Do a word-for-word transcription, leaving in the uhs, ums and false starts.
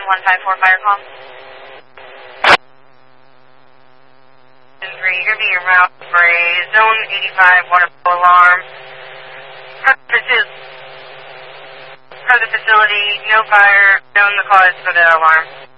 one five four fire call. Three, you're being route for a zone eighty-five water flow alarm. This is for the facility, no fire, known the cause for the alarm.